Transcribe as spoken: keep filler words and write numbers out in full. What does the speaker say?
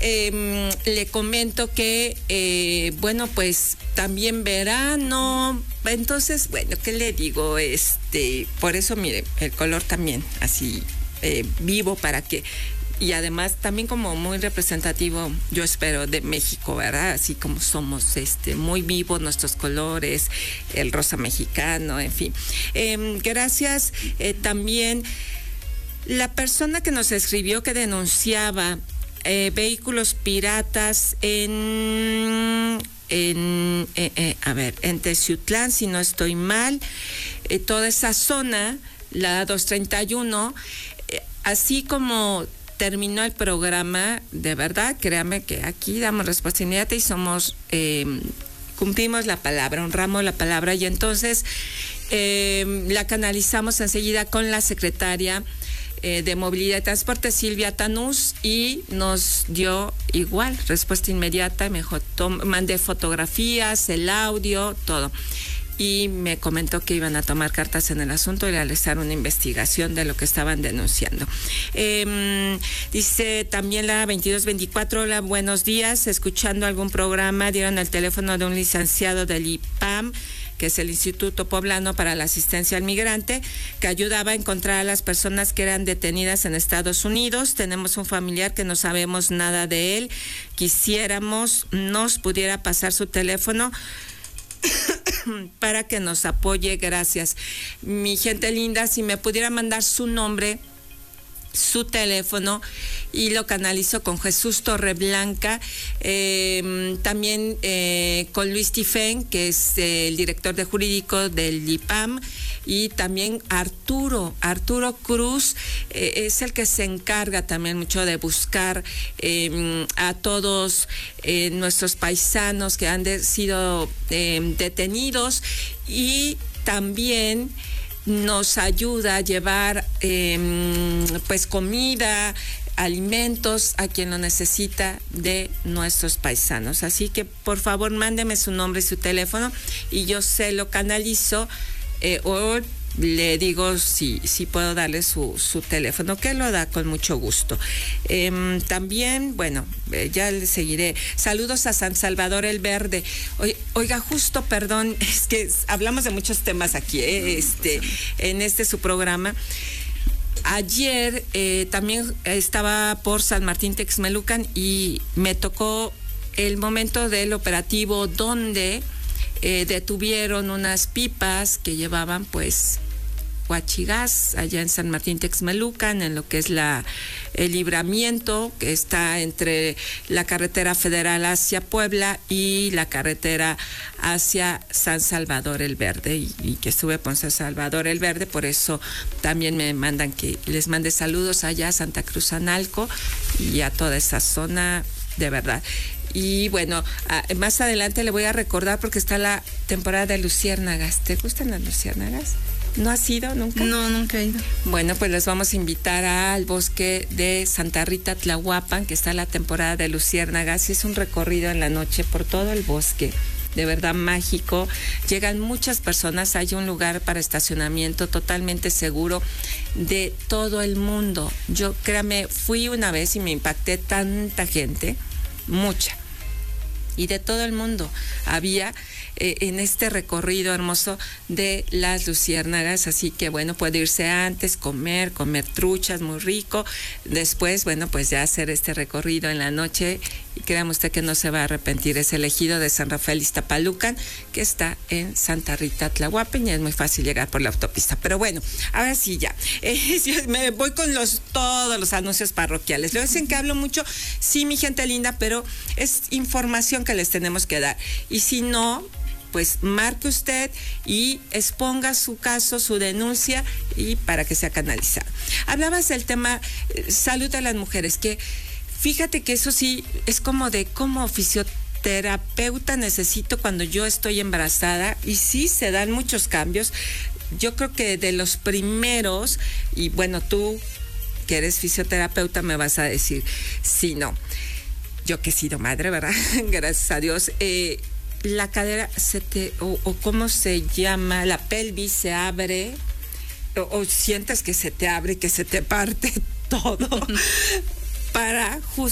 eh, le comento que, eh, bueno, pues también verano, entonces, bueno, ¿qué le digo? Este, por eso, mire, el color también así eh, vivo para que... Y además también como muy representativo, yo espero, de México, ¿verdad? Así como somos, este, muy vivos nuestros colores, el rosa mexicano, en fin. Eh, gracias eh, también la persona que nos escribió que denunciaba eh, vehículos piratas en... en eh, eh, a ver, en Teciutlán, si no estoy mal, eh, toda esa zona, la doscientos treinta y uno, eh, así como terminó el programa, de verdad, créame que aquí damos respuesta inmediata y somos, eh, cumplimos la palabra, honramos la palabra, y entonces eh, la canalizamos enseguida con la secretaria eh, de Movilidad y Transporte, Silvia Tanús, y nos dio igual respuesta inmediata, me dijo, mandé fotografías, el audio, todo. Y me comentó que iban a tomar cartas en el asunto y realizar una investigación de lo que estaban denunciando. Eh, dice también la veintidós veinticuatro, hola, buenos días, escuchando algún programa, dieron el teléfono de un licenciado del I P A M, que es el Instituto Poblano para la Asistencia al Migrante, que ayudaba a encontrar a las personas que eran detenidas en Estados Unidos. Tenemos un familiar que no sabemos nada de él, quisiéramos nos pudiera pasar su teléfono para que nos apoye, gracias. Mi gente linda, si me pudiera mandar su nombre, su teléfono, y lo canalizo con Jesús Torreblanca, eh, también eh, con Luis Tifén, que es eh, el director de jurídico del I P A M, y también Arturo, Arturo Cruz, eh, es el que se encarga también mucho de buscar eh, a todos eh, nuestros paisanos que han de, sido eh, detenidos, y también nos ayuda a llevar eh, pues comida, alimentos a quien lo necesita de nuestros paisanos. Así que por favor mándeme su nombre y su teléfono y yo se lo canalizo eh, o le digo si, si puedo darle su, su teléfono, que lo da con mucho gusto. Eh, también, bueno, eh, ya le seguiré. Saludos a San Salvador el Verde. Oiga, oiga, justo, perdón, es que hablamos de muchos temas aquí, eh, este, en este su programa. Ayer eh, también estaba por San Martín Texmelucan y me tocó el momento del operativo donde eh, detuvieron unas pipas que llevaban pues huachigás allá en San Martín Texmelucan, en lo que es la el libramiento que está entre la carretera federal hacia Puebla y la carretera hacia San Salvador el Verde, y, y que estuve por San Salvador el Verde, por eso también me mandan que les mande saludos allá a Santa Cruz Analco y a toda esa zona, de verdad. Y bueno, a, más adelante le voy a recordar porque está la temporada de luciérnagas. ¿Te gustan las luciérnagas? ¿No has ido nunca? No, nunca he ido. Bueno, pues les vamos a invitar al bosque de Santa Rita Tlahuapan, que está la temporada de luciérnagas, y es un recorrido en la noche por todo el bosque, de verdad mágico. Llegan muchas personas, hay un lugar para estacionamiento totalmente seguro de todo el mundo. Yo, créame, fui una vez y me impacté, tanta gente, mucha, y de todo el mundo había eh, en este recorrido hermoso de las luciérnagas, así que bueno, puede irse antes, comer, comer truchas, muy rico, después, bueno, pues ya hacer este recorrido en la noche, y créame usted que no se va a arrepentir. Es el ejido de San Rafael Iztapalucan, que está en Santa Rita Tlahuapan, y es muy fácil llegar por la autopista. Pero bueno, ahora sí ya, eh, me voy con los todos los anuncios parroquiales. Luego dicen que hablo mucho, sí, mi gente linda, pero es información que les tenemos que dar, y si no, pues marque usted y exponga su caso, su denuncia, y para que sea canalizado. Hablabas del tema eh, salud de las mujeres, que fíjate que eso sí es como de cómo fisioterapeuta necesito cuando yo estoy embarazada, y sí se dan muchos cambios. Yo creo que de los primeros, y bueno, tú que eres fisioterapeuta me vas a decir sí, no. Yo que he sido madre, ¿verdad? Gracias a Dios. Eh, la cadera se te, o, o cómo se llama, la pelvis se abre, o, o sientes que se te abre, que se te parte todo, para justo